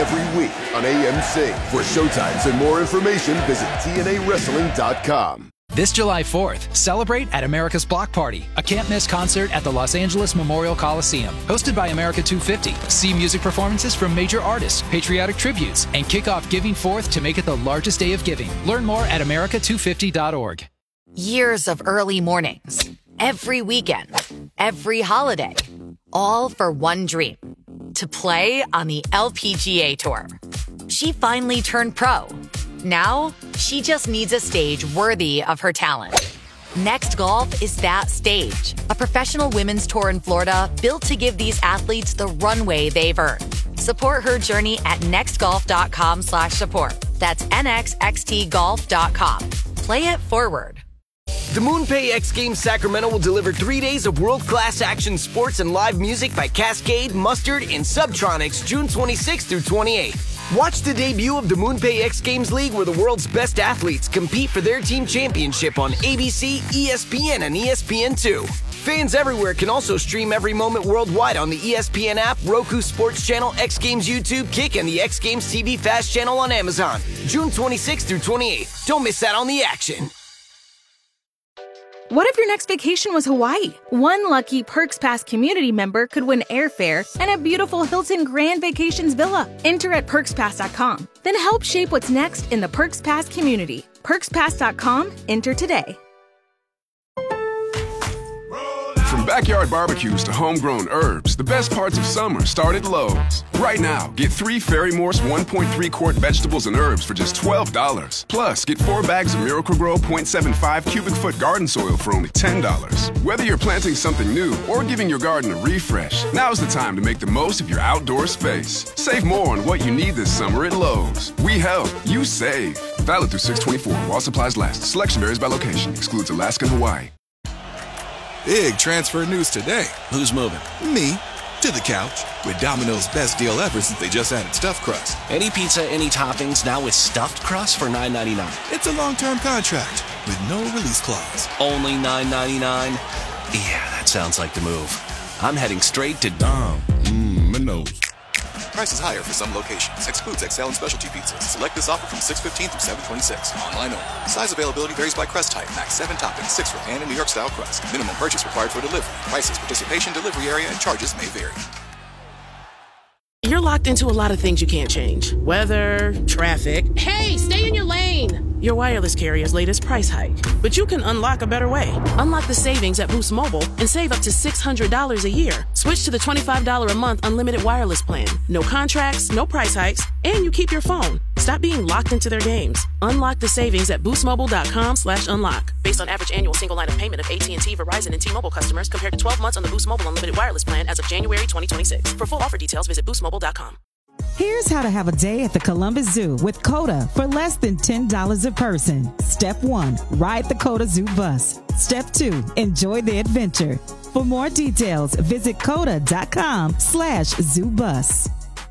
every week on AMC. For showtimes and more information, visit TNAWrestling.com. This July 4th, celebrate at America's Block Party, a can't-miss concert at the Los Angeles Memorial Coliseum. Hosted by America 250, see music performances from major artists, patriotic tributes, and kick off Giving Forth to make it the largest day of giving. Learn more at america250.org. Years of early mornings, every weekend, every holiday, all for one dream, to play on the LPGA Tour. She finally turned pro. Now, she just needs a stage worthy of her talent. Next Golf is that stage. A professional women's tour in Florida built to give these athletes the runway they've earned. Support her journey at nextgolf.com/support. That's nxxtgolf.com. Play it forward. The MoonPay X Games Sacramento will deliver 3 days of world-class action sports and live music by Cascade, Mustard, and Subtronics June 26th through 28th. Watch the debut of the MoonPay X Games League, where the world's best athletes compete for their team championship on ABC, ESPN, and ESPN2. Fans everywhere can also stream every moment worldwide on the ESPN app, Roku Sports Channel, X Games YouTube, Kick, and the X Games TV Fast channel on Amazon. June 26th through 28th. Don't miss out on the action. What if your next vacation was Hawaii? One lucky Perks Pass community member could win airfare and a beautiful Hilton Grand Vacations villa. Enter at PerksPass.com. Then help shape what's next in the Perks Pass community. PerksPass.com. Enter today. From backyard barbecues to homegrown herbs, the best parts of summer start at Lowe's. Right now, get 3 Ferry Morse 1.3 quart vegetables and herbs for just $12. Plus, get 4 bags of Miracle-Gro 0.75 cubic foot garden soil for only $10. Whether you're planting something new or giving your garden a refresh, now's the time to make the most of your outdoor space. Save more on what you need this summer at Lowe's. We help, you save. Valid through 6/24 while supplies last. Selection varies by location. Excludes Alaska and Hawaii. Big transfer news today. Who's moving? Me. To the couch. With Domino's best deal ever since they just added stuffed crust. Any pizza, any toppings, now with stuffed crust for $9.99. It's a long-term contract with no release clause. Only $9.99? Yeah, that sounds like the move. I'm heading straight to Domino's. Price is higher for some locations. Excludes XL and specialty pizzas. Select this offer from 6/15 through 7/26. Online only. Size availability varies by crust type. Max 7 toppings, 6 for pan and New York style crust. Minimum purchase required for delivery. Prices, participation, delivery area, and charges may vary. You're locked into a lot of things you can't change. Weather, traffic. Hey, stay in your lane! Your wireless carrier's latest price hike. But you can unlock a better way. Unlock the savings at Boost Mobile and save up to $600 a year. Switch to the $25 a month unlimited wireless plan. No contracts, no price hikes, and you keep your phone. Stop being locked into their games. Unlock the savings at boostmobile.com/unlock. Based on average annual single line of payment of AT&T, Verizon, and T-Mobile customers compared to 12 months on the Boost Mobile unlimited wireless plan as of January 2026. For full offer details, visit boostmobile.com. Here's how to have a day at the Columbus Zoo with COTA for less than $10 a person. Step 1, ride the COTA Zoo bus. Step 2, enjoy the adventure. For more details, visit COTA.com/ZooBus.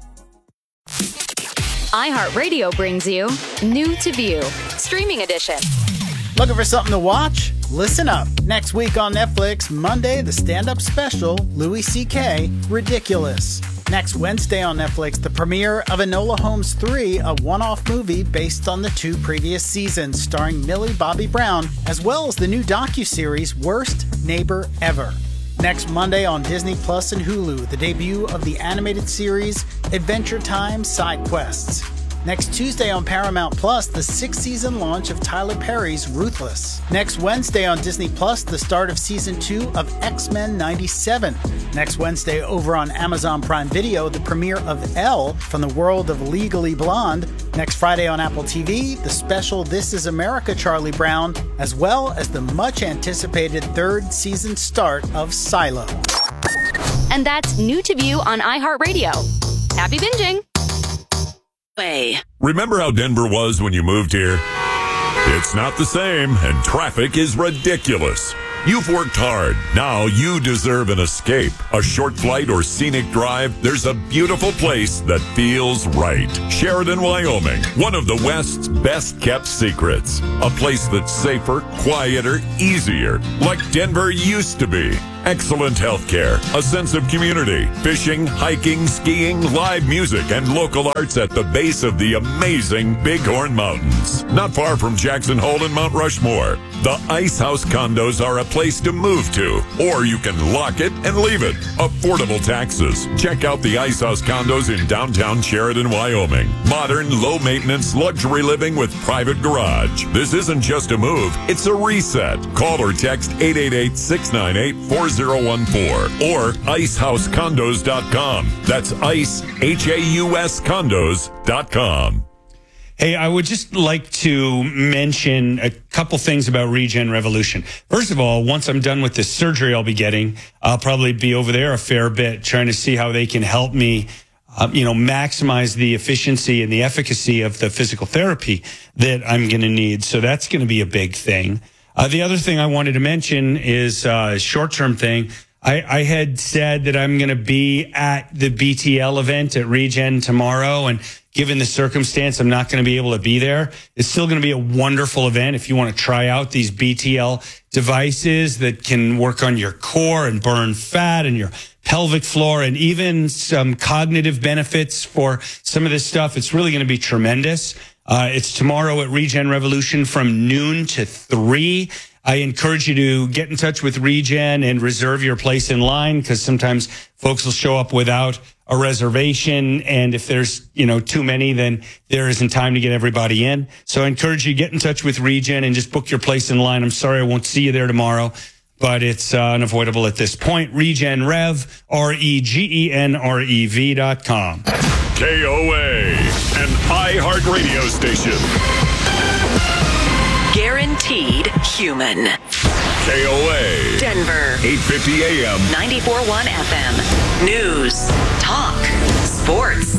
iHeartRadio brings you New to View, Streaming Edition. Looking for something to watch? Listen up. Next week on Netflix, Monday, the stand-up special, Louis C.K., Ridiculous. Next Wednesday on Netflix, the premiere of Enola Holmes 3, a one-off movie based on the 2 previous seasons, starring Millie Bobby Brown, as well as the new docuseries Worst Neighbor Ever. Next Monday on Disney Plus and Hulu, the debut of the animated series Adventure Time Side Quests. Next Tuesday on Paramount Plus, the 6th-season launch of Tyler Perry's Ruthless. Next Wednesday on Disney Plus, the start of Season 2 of X-Men 97. Next Wednesday over on Amazon Prime Video, the premiere of Elle from the world of Legally Blonde. Next Friday on Apple TV, the special This Is America Charlie Brown, as well as the much-anticipated 3rd season start of Silo. And that's New to View on iHeartRadio. Happy binging! Remember how Denver was when you moved here? It's not the same, and traffic is ridiculous. You've worked hard. Now you deserve an escape. A short flight or scenic drive, there's a beautiful place that feels right. Sheridan, Wyoming, one of the West's best-kept secrets. A place that's safer, quieter, easier, like Denver used to be. Excellent health care, a sense of community, fishing, hiking, skiing, live music, and local arts at the base of the amazing Bighorn Mountains. Not far from Jackson Hole and Mount Rushmore, the Ice House condos are a place to move to, or you can lock it and leave it. Affordable taxes. Check out the Ice House condos in downtown Sheridan, Wyoming. Modern, low-maintenance, luxury living with private garage. This isn't just a move, it's a reset. Call or text 888-698-4014 or IceHouseCondos.com. That's ICE, H-A-U-S Condos.com. Hey, I would just like to mention a couple things about Regen Revolution. First of all, once I'm done with this surgery I'll be getting, I'll probably be over there a fair bit trying to see how they can help me, maximize the efficiency and the efficacy of the physical therapy that I'm going to need. So that's going to be a big thing. The other thing I wanted to mention is a short-term thing. I had said that I'm going to be at the BTL event at Regen tomorrow, and given the circumstance, I'm not going to be able to be there. It's still going to be a wonderful event if you want to try out these BTL devices that can work on your core and burn fat and your pelvic floor and even some cognitive benefits for some of this stuff. It's really going to be tremendous. It's tomorrow at Regen Revolution from noon to 3. I encourage you to get in touch with Regen and reserve your place in line, because sometimes folks will show up without a reservation. And if there's, too many, then there isn't time to get everybody in. So I encourage you to get in touch with Regen and just book your place in line. I'm sorry I won't see you there tomorrow, but it's unavoidable at this point. RegenRev, RegenRev.com. KOA, an iHeartRadio station. Guaranteed human. KOA. Denver. 850 AM. 94.1 FM. News. Talk. Sports.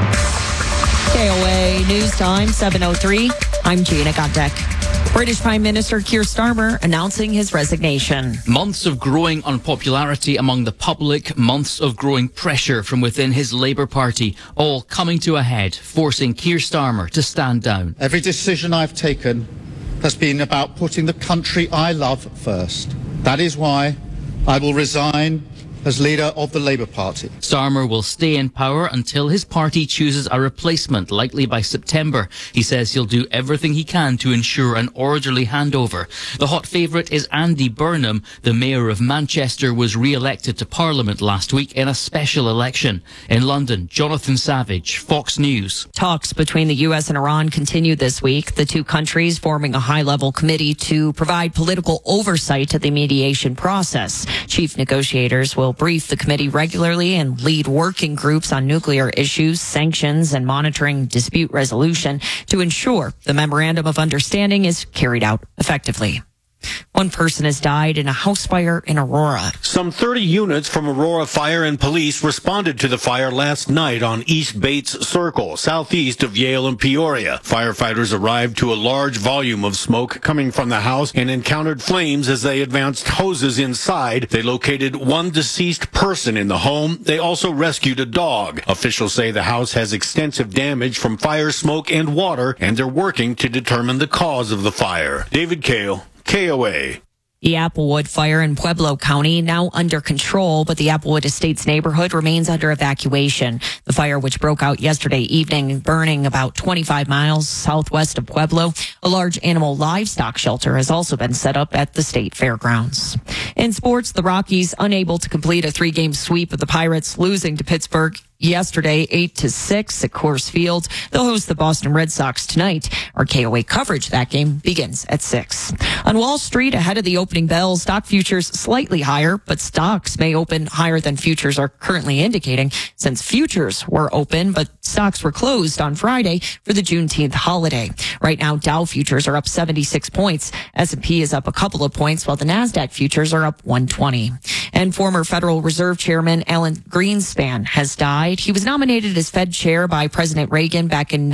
KOA News Time, 7:03. I'm Gina Goddeck. British Prime Minister Keir Starmer announcing his resignation. Months of growing unpopularity among the public, months of growing pressure from within his Labour Party, all coming to a head, forcing Keir Starmer to stand down. Every decision I've taken has been about putting the country I love first. That is why I will resign as leader of the Labour Party. Starmer will stay in power until his party chooses a replacement, likely by September. He says he'll do everything he can to ensure an orderly handover. The hot favourite is Andy Burnham. The mayor of Manchester was re-elected to Parliament last week in a special election. In London, Jonathan Savage, Fox News. Talks between the U.S. and Iran continue this week. The two countries forming a high-level committee to provide political oversight to the mediation process. Chief negotiators will brief the committee regularly and lead working groups on nuclear issues, sanctions, and monitoring dispute resolution to ensure the memorandum of understanding is carried out effectively. One person has died in a house fire in Aurora. Some 30 units from Aurora Fire and Police responded to the fire last night on East Bates Circle, southeast of Yale and Peoria. Firefighters arrived to a large volume of smoke coming from the house and encountered flames as they advanced hoses inside. They located one deceased person in the home. They also rescued a dog. Officials say the house has extensive damage from fire, smoke, and water, and they're working to determine the cause of the fire. David Kale, KOA. The Applewood fire in Pueblo County now under control, but the Applewood Estates neighborhood remains under evacuation. The fire, which broke out yesterday evening, burning about 25 miles southwest of Pueblo. A large animal livestock shelter has also been set up at the state fairgrounds. In sports, the Rockies unable to complete a 3-game sweep of the Pirates, losing to Pittsburgh yesterday 8-6 at Coors Field. They'll host the Boston Red Sox tonight. Our KOA coverage of that game begins at 6. On Wall Street, ahead of the opening bell, stock futures slightly higher, but stocks may open higher than futures are currently indicating, since futures were open, but stocks were closed on Friday for the Juneteenth holiday. Right now, Dow futures are up 76 points. S&P is up a couple of points, while the NASDAQ futures are up 120. And former Federal Reserve Chairman Alan Greenspan has died. He was nominated as Fed chair by President Reagan back in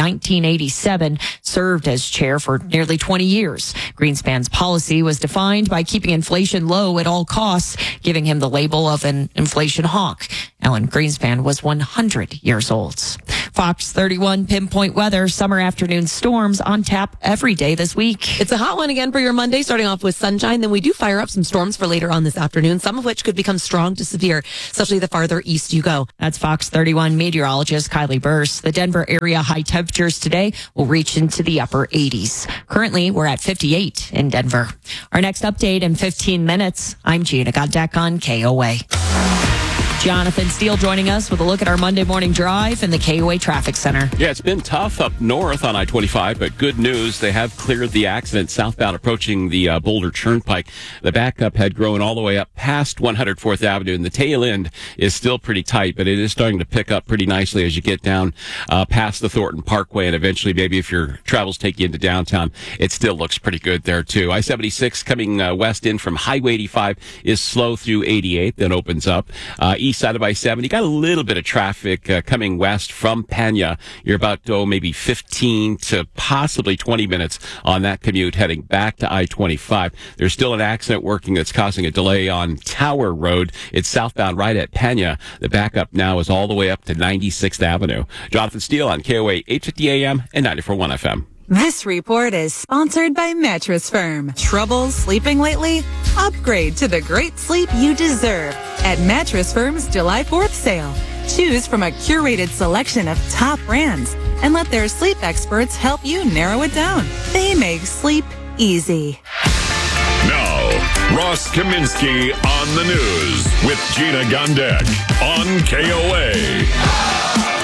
1987, served as chair for nearly 20 years. Greenspan's policy was defined by keeping inflation low at all costs, giving him the label of an inflation hawk. Alan Greenspan was 100 years old. Fox 31 pinpoint weather, summer afternoon storms on tap every day this week. It's a hot one again for your Monday, starting off with sunshine. Then we do fire up some storms for later on this afternoon, some of which could become strong to severe, especially the farther east you go. That's Fox 31 meteorologist Kylie Burse. The Denver area high temperatures today will reach into the upper 80s. Currently, we're at 58 in Denver. Our next update in 15 minutes. I'm Gina Goddeck on KOA. Jonathan Steele joining us with a look at our Monday morning drive in the KOA Traffic Center. Yeah, it's been tough up north on I-25, but good news, they have cleared the accident southbound approaching the Boulder Turnpike. The backup had grown all the way up past 104th Avenue, and the tail end is still pretty tight, but it is starting to pick up pretty nicely as you get down past the Thornton Parkway, and eventually maybe if your travels take you into downtown, it still looks pretty good there too. I-76 coming west in from Highway 85 is slow through 88, then opens up. East side of I-70, got a little bit of traffic coming west from Pena. You're about, maybe 15 to possibly 20 minutes on that commute heading back to I-25. There's still an accident working that's causing a delay on Tower Road. It's southbound right at Pena. The backup now is all the way up to 96th Avenue. Jonathan Steele on KOA 850 AM and 94.1 FM. This report is sponsored by Mattress Firm. Trouble sleeping lately? Upgrade to the great sleep you deserve at Mattress Firm's July 4th sale. Choose from a curated selection of top brands and let their sleep experts help you narrow it down. They make sleep easy. Now, Ross Kaminsky on the news with Gina Gondek on KOA.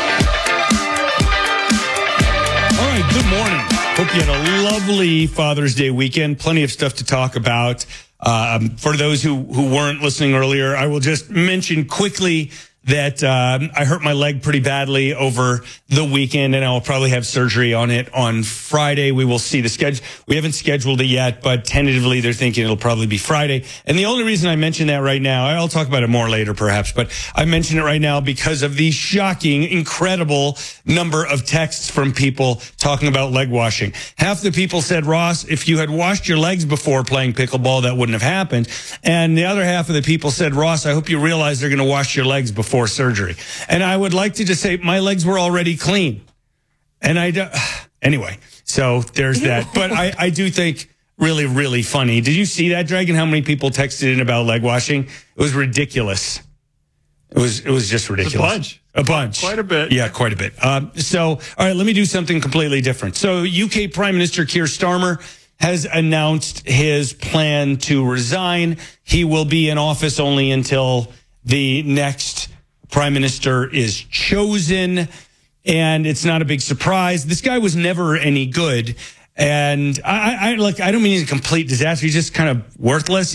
All right, good morning. Hope you had a lovely Father's Day weekend. Plenty of stuff to talk about. For those who weren't listening earlier, I will just mention quickly that I hurt my leg pretty badly over the weekend, and I'll probably have surgery on it on Friday. We will see the schedule. We haven't scheduled it yet, but tentatively they're thinking it'll probably be Friday. And the only reason I mention that right now, I'll talk about it more later perhaps, but I mention it right now because of the shocking, incredible number of texts from people talking about leg washing. Half the people said, Ross, if you had washed your legs before playing pickleball, that wouldn't have happened. And the other half of the people said, Ross, I hope you realize they're going to wash your legs before surgery. And I would like to just say my legs were already clean. And anyway, so there's that. But I do think really, really funny. Did you see that, Dragon? How many people texted in about leg washing? It was ridiculous. It was just ridiculous. A bunch. Quite a bit. Yeah, quite a bit. So, all right, let me do something completely different. So UK Prime Minister Keir Starmer has announced his plan to resign. He will be in office only until the next prime minister is chosen. And it's not a big surprise. This guy was never any good. And I don't mean he's a complete disaster. He's just kind of worthless.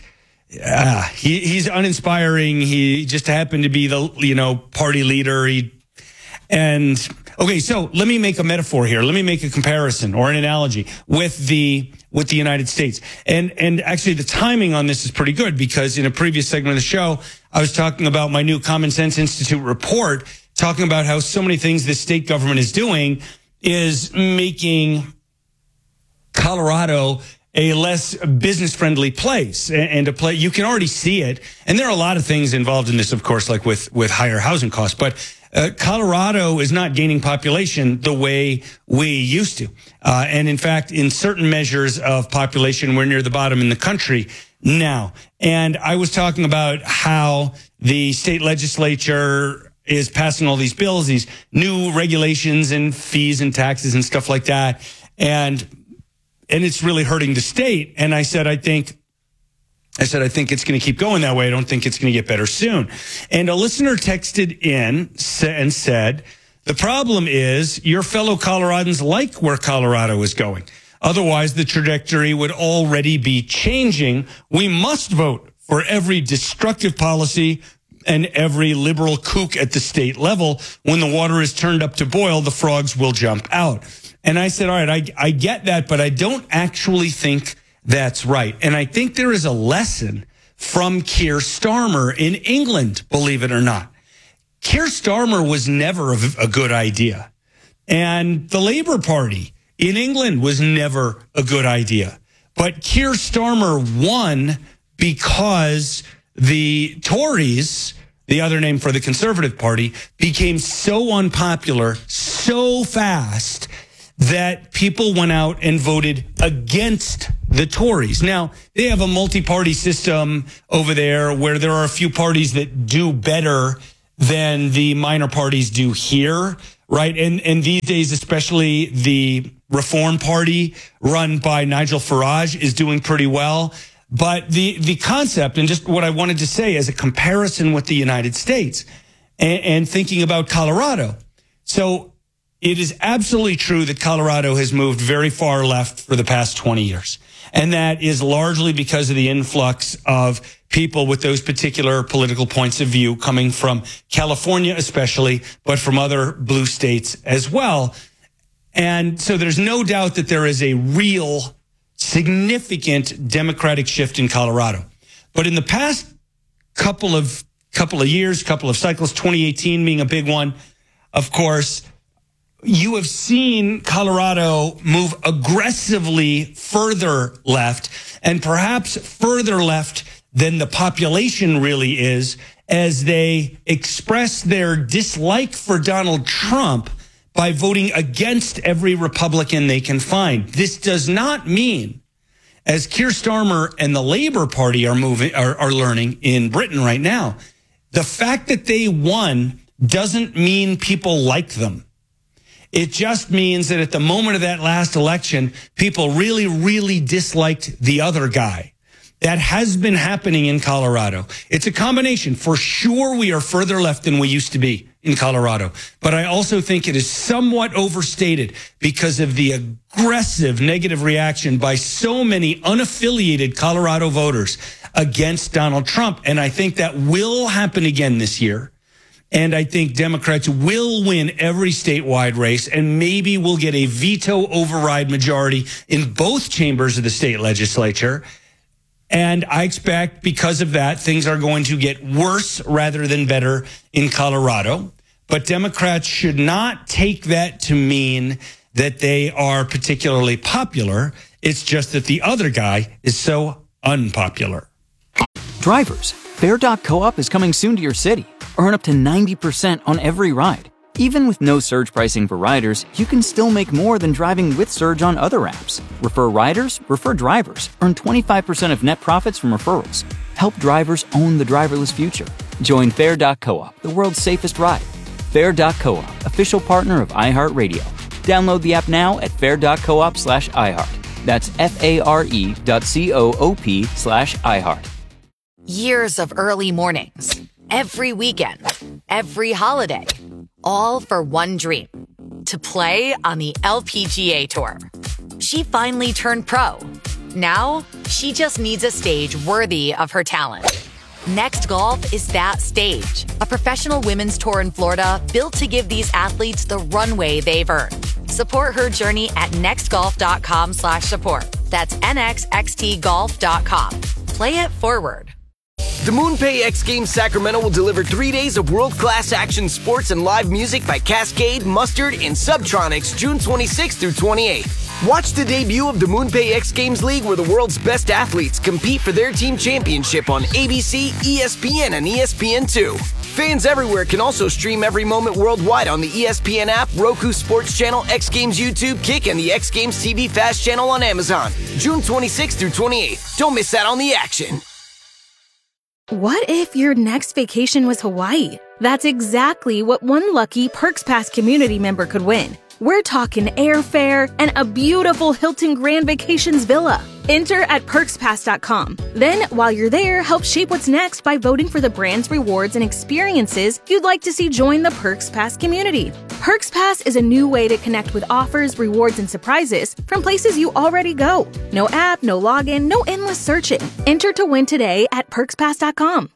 He's uninspiring. He just happened to be the, party leader. Okay, so let me make a metaphor here. Let me make a comparison or an analogy with the United States. And actually the timing on this is pretty good because in a previous segment of the show, I was talking about my new Common Sense Institute report, talking about how so many things the state government is doing is making Colorado a less business-friendly place and a place you can already see it. And there are a lot of things involved in this, of course, like with higher housing costs. But Colorado is not gaining population the way we used to. And in fact, in certain measures of population, we're near the bottom in the country now. And I was talking about how the state legislature is passing all these bills, these new regulations and fees and taxes and stuff like that. And it's really hurting the state. And I said, I think it's going to keep going that way. I don't think it's going to get better soon. And a listener texted in and said, the problem is your fellow Coloradans like where Colorado is going. Otherwise, the trajectory would already be changing. We must vote for every destructive policy and every liberal kook at the state level. When the water is turned up to boil, the frogs will jump out. And I said, all right, I get that, but I don't actually think that's right. And I think there is a lesson from Keir Starmer in England, believe it or not. Keir Starmer was never a good idea. And the Labour Party in England was never a good idea. But Keir Starmer won because the Tories the other name for the Conservative Party, became so unpopular so fast that people went out and voted against the Tories. Now, they have a multi-party system over there where there are a few parties that do better than the minor parties do here, right? And these days, especially the Reform Party run by Nigel Farage is doing pretty well. But the concept, and just what I wanted to say as a comparison with the United States and thinking about Colorado. So it is absolutely true that Colorado has moved very far left for the past 20 years. And that is largely because of the influx of people with those particular political points of view coming from California especially, but from other blue states as well. And so there's no doubt that there is a real significant democratic shift in Colorado. But in the past couple of years, couple of cycles, 2018 being a big one, of course, you have seen Colorado move aggressively further left, and perhaps further left than the population really is, as they express their dislike for Donald Trump by voting against every Republican they can find. This does not mean, as Keir Starmer and the Labour Party are learning in Britain right now, the fact that they won doesn't mean people like them. It just means that at the moment of that last election, people really, really disliked the other guy. That has been happening in Colorado. It's a combination. For sure, we are further left than we used to be in Colorado. But I also think it is somewhat overstated because of the aggressive negative reaction by so many unaffiliated Colorado voters against Donald Trump. And I think that will happen again this year. And I think Democrats will win every statewide race, and maybe we'll get a veto override majority in both chambers of the state legislature. And I expect because of that, things are going to get worse rather than better in Colorado. But Democrats should not take that to mean that they are particularly popular. It's just that the other guy is so unpopular. Drivers, Fair.coop is coming soon to your city. Earn up to 90% on every ride. Even with no surge pricing for riders, you can still make more than driving with Surge on other apps. Refer riders, refer drivers. Earn 25% of net profits from referrals. Help drivers own the driverless future. Join Fair.coop, the world's safest ride. Fair.coop, official partner of iHeartRadio. Download the app now at fair.coop/iHeart. That's FARE.coop/iHeart. Years of early mornings, every weekend, every holiday, all for one dream, to play on the LPGA Tour. She finally turned pro. Now, she just needs a stage worthy of her talent. Next Golf is that stage, a professional women's tour in Florida built to give these athletes the runway they've earned. Support her journey at nextgolf.com/support. That's nxxtgolf.com. Play it forward. The MoonPay X Games Sacramento will deliver 3 days of world-class action sports and live music by Cascade, Mustard, and Subtronics June 26th through 28th. Watch the debut of the MoonPay X Games League, where the world's best athletes compete for their team championship on ABC, ESPN, and ESPN2. Fans everywhere can also stream every moment worldwide on the ESPN app, Roku Sports Channel, X Games YouTube, Kick, and the X Games TV Fast Channel on Amazon. June 26th through 28th. Don't miss out on the action. What if your next vacation was Hawaii? That's exactly what one lucky Perks Pass community member could win. We're talking airfare and a beautiful Hilton Grand Vacations villa. Enter at perkspass.com. Then, while you're there, help shape what's next by voting for the brands, rewards, and experiences you'd like to see join the Perks Pass community. Perks Pass is a new way to connect with offers, rewards, and surprises from places you already go. No app, no login, no endless searching. Enter to win today at perkspass.com.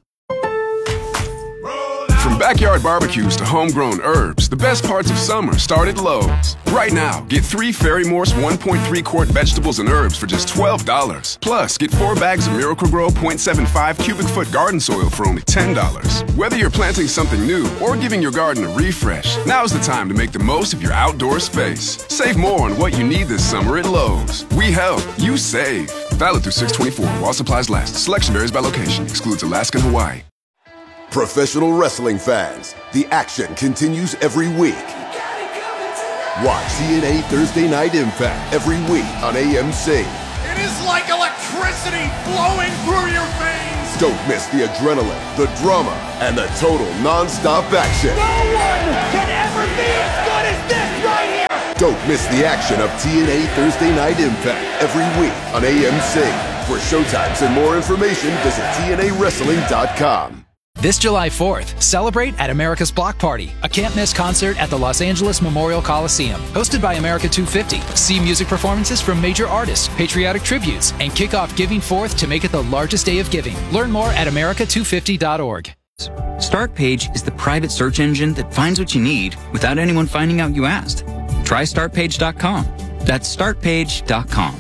From backyard barbecues to homegrown herbs, the best parts of summer start at Lowe's. Right now, get 3 Ferry-Morse 1.3 quart vegetables and herbs for just $12. Plus, get 4 bags of Miracle-Gro 0.75 cubic foot garden soil for only $10. Whether you're planting something new or giving your garden a refresh, now's the time to make the most of your outdoor space. Save more on what you need this summer at Lowe's. We help, you save. Valid through 6/24 while supplies last. Selection varies by location. Excludes Alaska and Hawaii. Professional wrestling fans, the action continues every week. Watch TNA Thursday Night Impact every week on AMC. It is like electricity flowing through your veins. Don't miss the adrenaline, the drama, and the total non-stop action. No one can ever be as good as this right here. Don't miss the action of TNA Thursday Night Impact every week on AMC. For showtimes and more information, visit TNAWrestling.com. This July 4th, celebrate at America's Block Party, a can't-miss concert at the Los Angeles Memorial Coliseum. Hosted by America 250, see music performances from major artists, patriotic tributes, and kick off Giving Forth to make it the largest day of giving. Learn more at america250.org. Startpage is the private search engine that finds what you need without anyone finding out you asked. Try startpage.com. That's startpage.com.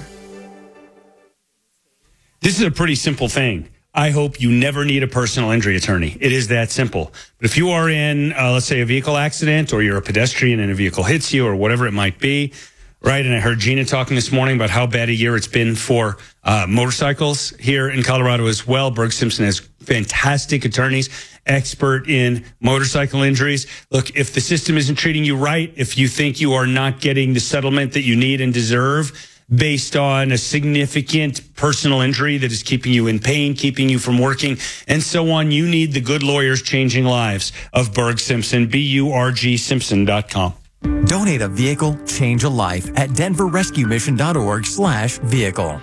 This is a pretty simple thing. I hope you never need a personal injury attorney. It is that simple. But if you are in, let's say, a vehicle accident, or you're a pedestrian and a vehicle hits you, or whatever it might be, right? And I heard Gina talking this morning about how bad a year it's been for motorcycles here in Colorado as well. Berg Simpson has fantastic attorneys, expert in motorcycle injuries. Look, if the system isn't treating you right, if you think you are not getting the settlement that you need and deserve, based on a significant personal injury that is keeping you in pain, keeping you from working, and so on, you need the good lawyers changing lives of Berg Simpson, BURGSimpson.com. Donate a vehicle, change a life at denverrescuemission.org/vehicle.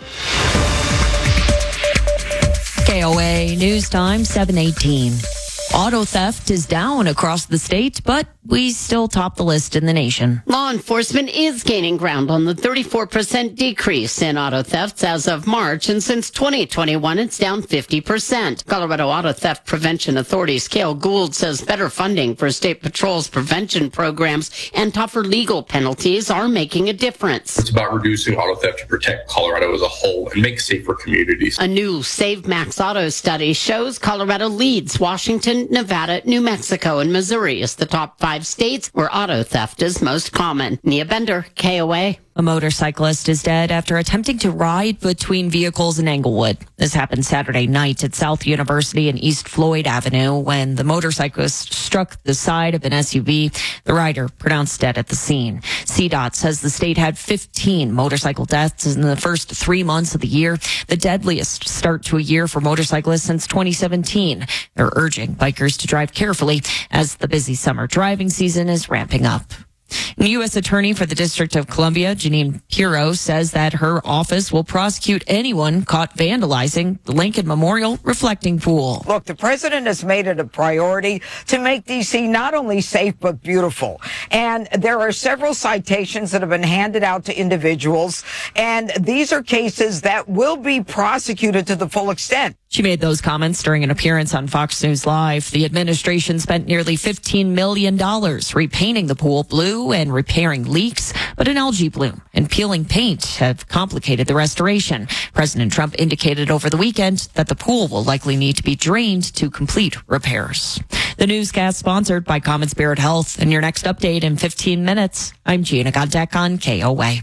KOA News Time 7:18. Auto theft is down across the state, but we still top the list in the nation. Law enforcement is gaining ground on the 34% decrease in auto thefts as of March, and since 2021, it's down 50%. Colorado Auto Theft Prevention Authority's Cale Gould says better funding for state patrol's prevention programs and tougher legal penalties are making a difference. It's about reducing auto theft to protect Colorado as a whole and make safer communities. A new Save Max Auto study shows Colorado leads Washington, Nevada, New Mexico, and Missouri as the top 5 states where auto theft is most common. Nia Bender, KOA. A motorcyclist is dead after attempting to ride between vehicles in Englewood. This happened Saturday night at South University and East Floyd Avenue when the motorcyclist struck the side of an SUV. The rider pronounced dead at the scene. CDOT says the state had 15 motorcycle deaths in the first 3 months of the year, the deadliest start to a year for motorcyclists since 2017. They're urging bikers to drive carefully as the busy summer driving season is ramping up. The U.S. Attorney for the District of Columbia, Janine Pirro, says that her office will prosecute anyone caught vandalizing the Lincoln Memorial reflecting pool. Look, the president has made it a priority to make D.C. not only safe but beautiful. And there are several citations that have been handed out to individuals, and these are cases that will be prosecuted to the full extent. She made those comments during an appearance on Fox News Live. The administration spent nearly $15 million repainting the pool blue and repairing leaks, but an algae bloom and peeling paint have complicated the restoration. President Trump indicated over the weekend that the pool will likely need to be drained to complete repairs. The newscast sponsored by Common Spirit Health. And your next update in 15 minutes. I'm Gina Godek on KOA.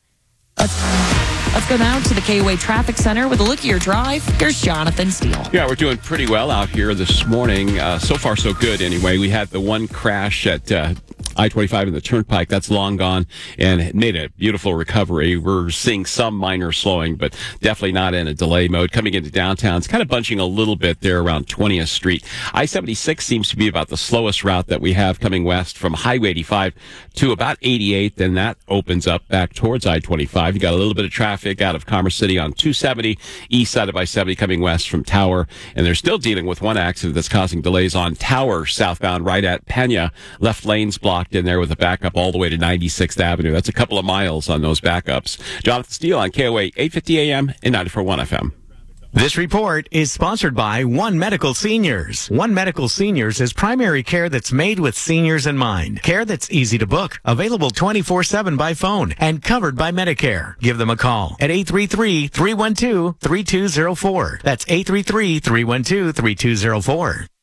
Let's go now to the KOA Traffic Center with a look at your drive. Here's Jonathan Steele. Yeah, we're doing pretty well out here this morning. So far, so good anyway. We had the one crash at I-25 in the Turnpike. That's long gone and it made a beautiful recovery. We're seeing some minor slowing, but definitely not in a delay mode. Coming into downtown, it's kind of bunching a little bit there around 20th Street. I-76 seems to be about the slowest route that we have coming west from Highway 85 to about 88. Then that opens up back towards I-25. You got a little bit of traffic out of Commerce City on 270, east side of I-70 coming west from Tower. And they're still dealing with one accident that's causing delays on Tower southbound right at Pena. Left lanes blocked in there with a backup all the way to 96th Avenue. That's a couple of miles on those backups. Jonathan Steele on KOA 850 AM and 94.1 FM. This report is sponsored by One Medical Seniors. One Medical Seniors is primary care that's made with seniors in mind. Care that's easy to book, available 24/7 by phone, and covered by Medicare. Give them a call at 833-312-3204. That's 833-312-3204.